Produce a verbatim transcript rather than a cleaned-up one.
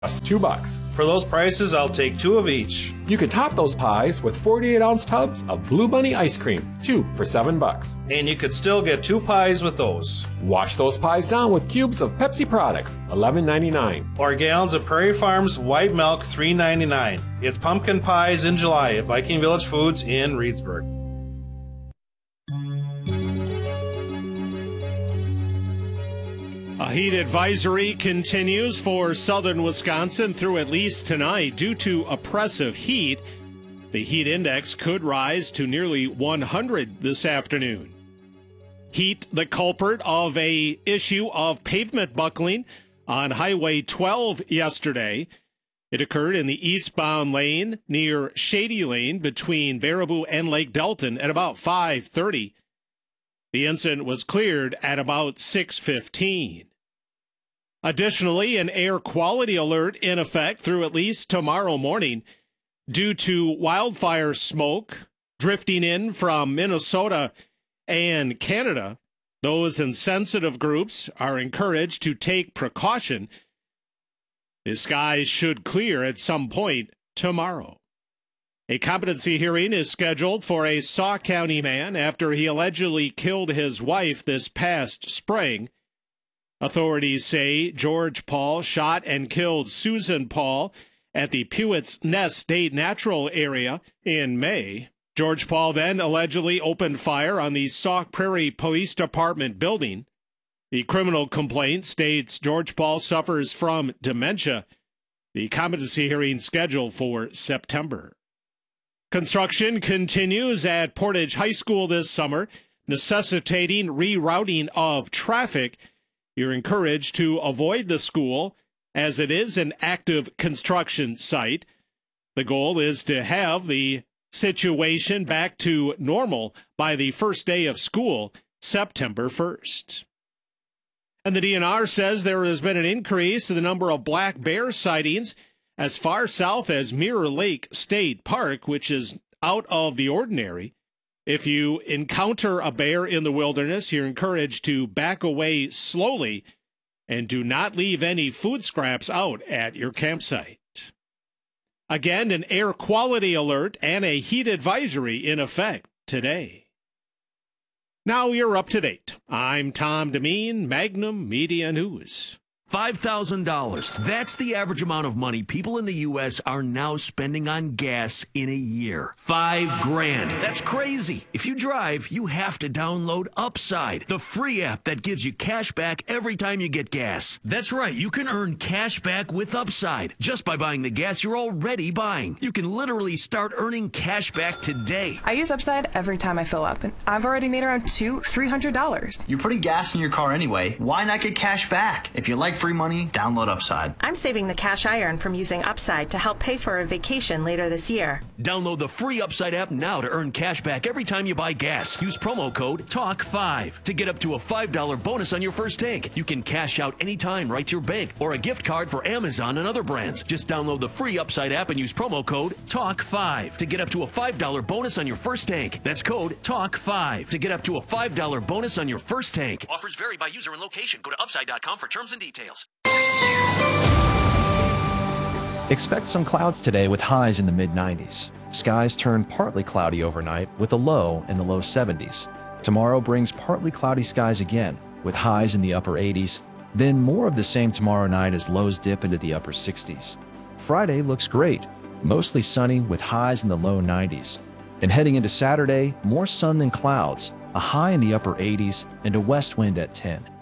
Just two bucks. For those prices, I'll take two of each. You could top those pies with forty-eight ounce tubs of Blue Bunny ice cream, two for seven bucks. And you could still get two pies with those. Wash those pies down with cubes of Pepsi products, eleven ninety-nine. Or gallons of Prairie Farms white milk, three ninety-nine. It's pumpkin pies in July at Viking Village Foods in Reedsburg. A heat advisory continues for southern Wisconsin through at least tonight. Due to oppressive heat, the heat index could rise to nearly one hundred this afternoon. Heat, the culprit of a issue of pavement buckling on Highway twelve yesterday. It occurred in the eastbound lane near Shady Lane between Baraboo and Lake Delton at about five thirty. The incident was cleared at about six fifteen. Additionally, an air quality alert in effect through at least tomorrow morning due to wildfire smoke drifting in from Minnesota and Canada. Those in sensitive groups are encouraged to take precaution. The skies should clear at some point tomorrow. A competency hearing is scheduled for a Sauk County man after he allegedly killed his wife this past spring. Authorities say George Paul shot and killed Susan Paul at the Pewett's Nest State Natural Area in May. George Paul then allegedly opened fire on the Sauk Prairie Police Department building. The criminal complaint states George Paul suffers from dementia. The competency hearing scheduled for September. Construction continues at Portage High School this summer, necessitating rerouting of traffic. You're encouraged to avoid the school as it is an active construction site. The goal is to have the situation back to normal by the first day of school, September first. And the D N R says there has been an increase in the number of black bear sightings as far south as Mirror Lake State Park, which is out of the ordinary. If you encounter a bear in the wilderness, you're encouraged to back away slowly and do not leave any food scraps out at your campsite. Again, an air quality alert and a heat advisory in effect today. Now you're up to date. I'm Tom Demeen, Magnum Media News. five thousand dollars. That's the average amount of money people in the U S are now spending on gas in a year. Five grand. That's crazy. If you drive, you have to download Upside, the free app that gives you cash back every time you get gas. That's right. You can earn cash back with Upside just by buying the gas you're already buying. You can literally start earning cash back today. I use Upside every time I fill up, and I've already made around two, three hundred dollars. You're putting gas in your car anyway. Why not get cash back? If you like free money, download Upside. I'm saving the cash I earn from using Upside to help pay for a vacation later this year. Download the free Upside app now to earn cash back every time you buy gas. Use promo code talk five to get up to a five dollar bonus on your first tank. You can cash out anytime right to your bank or a gift card for Amazon and other brands. Just download the free Upside app and use promo code talk five to get up to a five dollar bonus on your first tank. That's code talk five to get up to a five dollar bonus on your first tank. Offers vary by user and location. Go to upside dot com for terms and details. Expect some clouds today with highs in the mid nineties. Skies turn partly cloudy overnight with a low in the low seventies. Tomorrow brings partly cloudy skies again with highs in the upper eighties. Then more of the same tomorrow night as lows dip into the upper sixties. Friday looks great, mostly sunny with highs in the low nineties. And heading into Saturday, more sun than clouds, a high in the upper eighties and a west wind at ten.